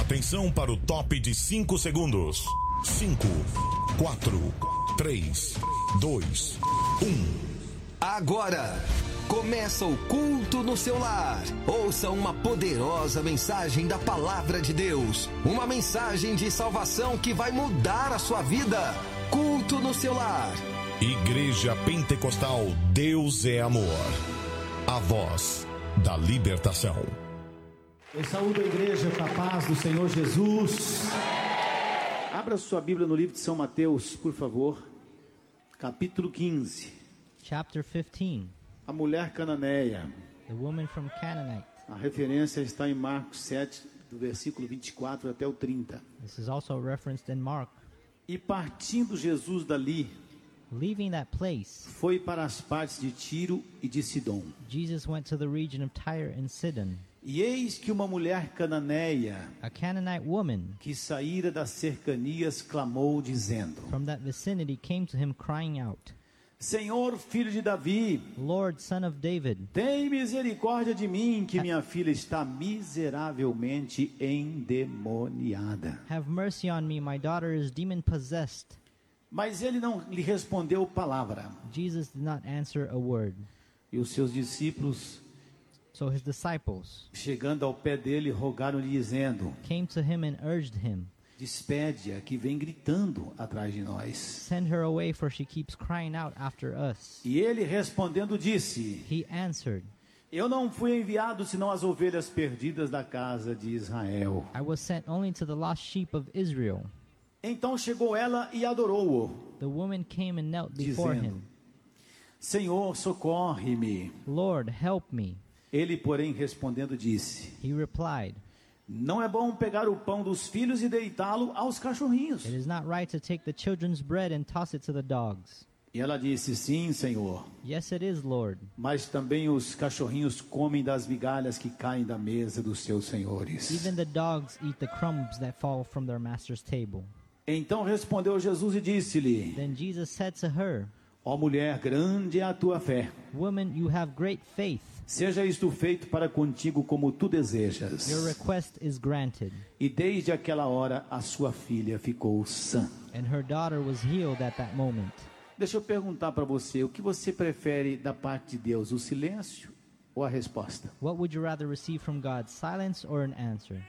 Atenção para o top de 5 segundos. 5, 4, 3, 2, 1. Agora, começa o culto no seu lar. Ouça uma poderosa mensagem da Palavra de Deus. Uma mensagem de salvação que vai mudar a sua vida. Culto no seu lar. Igreja Pentecostal Deus é Amor. A voz da libertação. Eu saúdo a igreja com a paz do Senhor Jesus. Abra sua Bíblia no livro de São Mateus, por favor. Capítulo 15. Chapter 15. A mulher cananeia. The woman from Canaanite. A referência está em Marcos 7, do versículo 24 até o 30. This is also referenced in Mark. E partindo Jesus dali, Leaving that place, foi para as partes de Tiro e de Sidom. Jesus went to the region of Tyre and Sidon. E eis que uma mulher cananeia, A Canaanite woman que saíra das cercanias, clamou dizendo: from that vicinity came to him crying out, Senhor, filho de Davi, Lord, son of David, tem misericórdia de mim, que minha filha está miseravelmente endemoniada. have mercy on me, my daughter is demon-possessed. Mas ele não lhe respondeu palavra. Jesus did not answer a word. E os seus discípulos, So his disciples chegando ao pé dele, rogaram-lhe dizendo: came to him and urged him, Despede-a, que vem gritando atrás de nós. send her away, for she keeps crying out after us. E ele respondendo disse: He answered, Eu não fui enviado senão as ovelhas perdidas da casa de Israel. I was sent only to the lost sheep of Israel. Então chegou ela e adorou-o, The woman came and knelt before dizendo: him. Senhor, socorre-me. Lord, help me. Ele, porém, respondendo, disse: He replied, Não é bom pegar o pão dos filhos e deitá-lo aos cachorrinhos. It is not right to take the children's bread and toss it to the dogs. E ela disse: Sim, Senhor. Yes, it is, Lord. Mas também os cachorrinhos comem das migalhas que caem da mesa dos seus senhores. Even the dogs eat the crumbs that fall from their master's table. Então respondeu Jesus e disse-lhe: Then Jesus said to her, Ó mulher, grande é a tua fé. Woman, you have great faith. Seja isto feito para contigo como tu desejas. Your request is granted. E desde aquela hora a sua filha ficou sã. And her daughter was healed at that moment. Deixa eu perguntar para você, o que você prefere da parte de Deus, o silêncio ou a resposta? What would you rather receive from God, silence or an answer?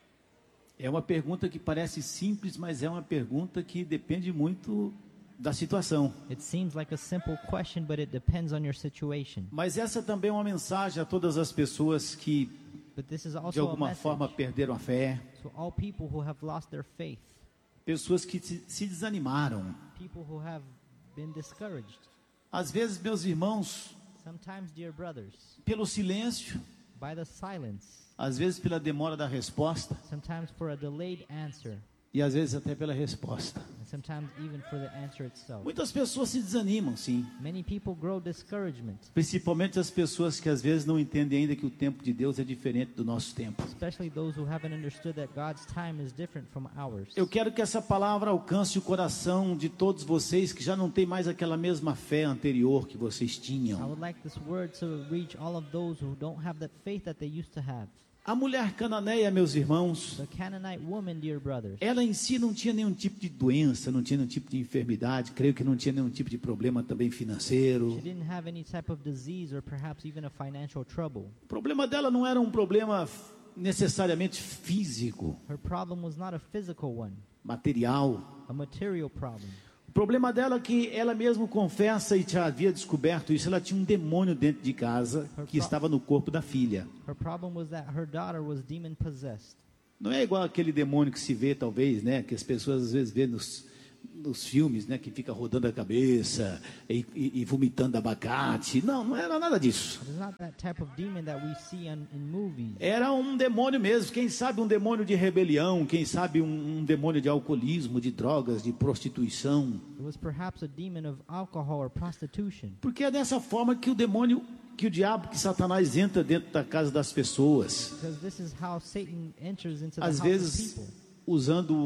É uma pergunta que parece simples, mas é uma pergunta que depende muito da situação. It seems like a simple question, but it depends on your situation. Mas essa também é uma mensagem a todas as pessoas que But this is de also a alguma forma message perderam a fé, to all people who have lost their faith, pessoas que se desanimaram. people who have been discouraged. Às vezes, meus irmãos, Sometimes, dear brothers, pelo silêncio, by the silence, às vezes pela demora da resposta sometimes for a delayed answer, e às vezes até pela resposta. and sometimes even for the answer itself. Muitas pessoas se desanimam, sim. Many people grow discouragement, Principalmente as pessoas que às vezes não entendem ainda que o tempo de Deus é diferente do nosso tempo. especially those who haven't understood that God's time is different from ours. Eu quero que essa palavra alcance o coração de todos vocês que já não têm mais aquela mesma fé anterior que vocês I tinham. would like this word to reach all of those who don't have that faith that they used to have. A mulher cananeia, meus irmãos, The Canaanite woman, dear brothers, ela em si não tinha nenhum tipo de doença, não tinha nenhum tipo de enfermidade, creio que não tinha nenhum tipo de problema também financeiro. she didn't have any type of disease or perhaps even a financial trouble. O problema dela não era um problema necessariamente físico, Her problem was not a physical one, material. a material problem. O problema dela é que ela mesma confessa e já havia descoberto isso, ela tinha um demônio dentro de casa que estava no corpo da filha. Her problem was that her daughter was demon-possessed. Não é igual aquele demônio que se vê, talvez, né? Que as pessoas às vezes vê nos filmes, né? Que fica rodando a cabeça e vomitando abacate. Não, não era nada disso. It is not that type of demon that we see in movies. Era um demônio mesmo. Quem sabe um demônio de rebelião, quem sabe um demônio de alcoolismo, de drogas, de prostituição. It was perhaps a demon of alcohol or prostitution. Porque é dessa forma que o demônio, que o diabo, que Satanás entra dentro da casa das pessoas. Because this is how Satan enters into the Às house of vezes people. usando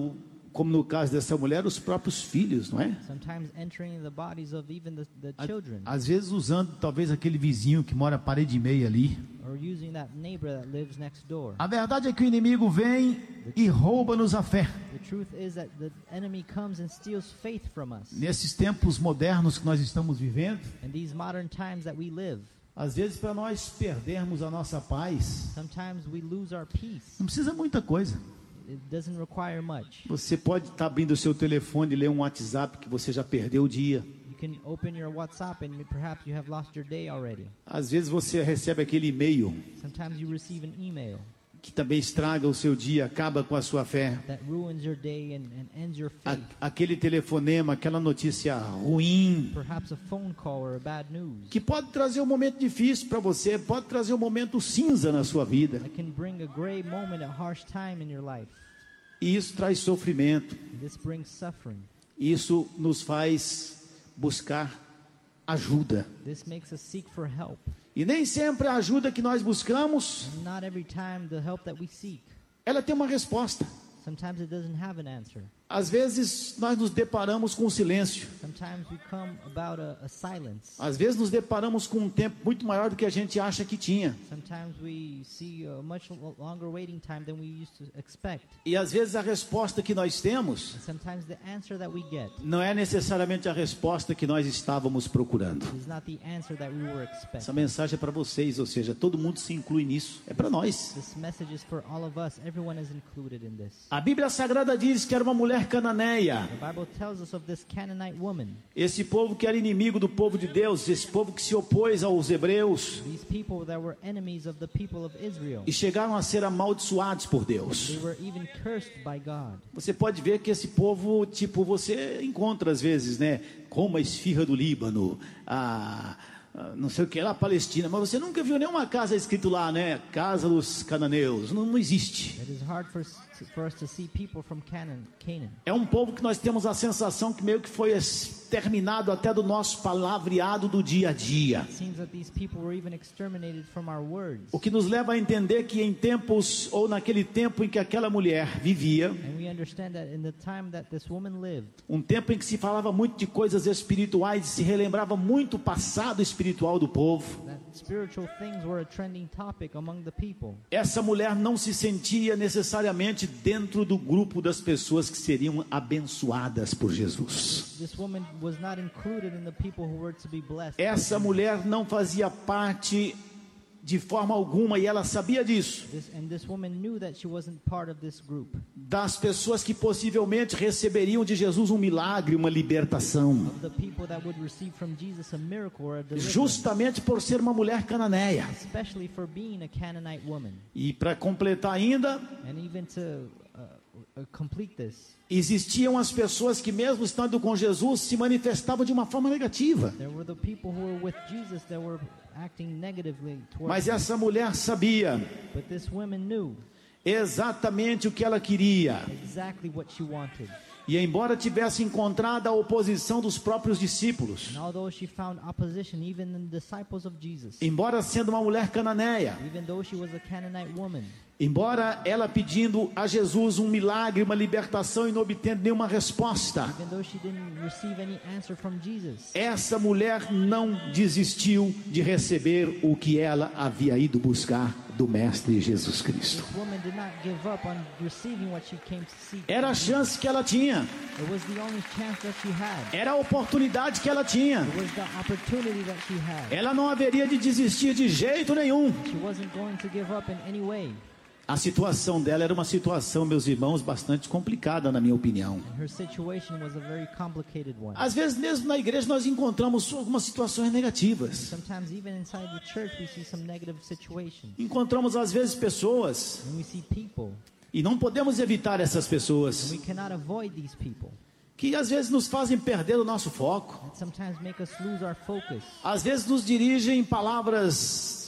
como no caso dessa mulher, os próprios filhos, não é? Sometimes entering the bodies of even the children, Às vezes usando talvez aquele vizinho que mora parede e meia ali. or using that neighbor that lives next door. A verdade é que o inimigo vem e rouba-nos a fé. The truth is that the enemy comes and steals faith from us. Nesses tempos modernos que nós estamos vivendo, In these modern times that we live, às vezes para nós perdermos a nossa paz, sometimes we lose our peace. não precisa muita coisa. It doesn't require much. Você pode estar abrindo o seu telefone e ler um WhatsApp que você já perdeu o dia. You can open your WhatsApp and perhaps you have lost your day already. Às vezes você recebe aquele e-mail Sometimes you receive an email que também estraga o seu dia, acaba com a sua fé. that ruins your day and ends your faith. Aquele telefonema, aquela notícia ruim, Perhaps a phone call or a bad news que pode trazer um momento difícil para você, pode trazer um momento cinza na sua vida. that can bring a gray moment, a harsh time in your life. E isso traz sofrimento. This brings suffering. Isso nos faz buscar ajuda. This makes us seek for help. E nem sempre a ajuda que nós buscamos, And not every time the help that we seek. ela tem uma resposta. Sometimes it doesn't have an answer. Às vezes nós nos deparamos com o silêncio. Sometimes we come about a silence. Às vezes nos deparamos com um tempo muito maior do que a gente acha que tinha. Sometimes we see a much longer waiting time than we used to expect. E às vezes a resposta que nós temos And sometimes the answer that we get não é necessariamente a resposta que nós estávamos procurando. is not the answer that we were Essa expecting. mensagem é para vocês, ou seja, todo mundo se inclui nisso. É para nós. This message is for all of us. Everyone is included in this. A Bíblia Sagrada diz que era uma mulher cananeia. The Bible tells us of this Canaanite woman. Esse povo que era inimigo do povo de Deus, esse povo que se opôs aos hebreus These people that were enemies of the people of Israel. e chegaram a ser amaldiçoados por Deus. They were even cursed by God. Você pode ver que esse povo, tipo, você encontra às vezes, né? Como a esfirra do Líbano, não sei o que lá, Palestina, mas você nunca viu nenhuma casa escrito lá, né? Casa dos cananeus, não existe. It is hard for us to see people from Canaan. É um povo que nós temos a sensação que meio que foi exterminado até do nosso palavreado do dia a dia. It seems that these people were even exterminated from our words. O que nos leva a entender que em tempos, ou naquele tempo em que aquela mulher vivia, And we understand that in the time that this woman lived, um tempo em que se falava muito de coisas espirituais, se relembrava muito o passado espiritual do povo, that spiritual things were a trending topic among the people. essa mulher não se sentia necessariamente dentro do grupo das pessoas que seriam abençoadas por Jesus. This woman was not included in the people who were to be blessed. Essa mulher não fazia parte de forma alguma, e ela sabia disso, And this woman knew that she wasn't part of this group. das pessoas que possivelmente receberiam de Jesus um milagre, uma libertação, Of the people that would receive from Jesus a miracle or a deliverance. justamente por ser uma mulher cananeia. Especially for being a Canaanite woman. E para completar ainda, And even to complete this, existiam as pessoas que mesmo estando com Jesus se manifestavam de uma forma negativa. there were the people who were with Jesus that were acting negatively towards Mas him. essa mulher sabia But this woman knew exatamente o que ela queria. exactly what she wanted. E embora tivesse encontrado a oposição dos próprios discípulos, And although she found opposition even in the disciples of Jesus, embora sendo uma mulher cananeia, even though she was a Canaanite woman, embora ela pedindo a Jesus um milagre, uma libertação e não obtendo nenhuma resposta, even though she didn't receive any answer from Jesus, essa mulher não desistiu de receber o que ela havia ido buscar do Mestre Jesus Cristo. this woman did not give up on receiving what she came to seek. Era a chance que ela tinha, It was the only chance that she had. era a oportunidade que ela tinha. It was the opportunity that she had. Ela não haveria de desistir de jeito nenhum. She wasn't going to give up in any way. A situação dela era uma situação, meus irmãos, bastante complicada, na minha opinião. And her situation was a very complicated one. Às vezes mesmo na igreja nós encontramos algumas situações negativas. Sometimes even inside the church we see some negative situations. Encontramos às vezes pessoas, And we see people, e não podemos evitar essas and pessoas, we cannot avoid these people. que às vezes nos fazem perder o nosso foco. That sometimes make us lose our focus. Às vezes nos dirigem palavras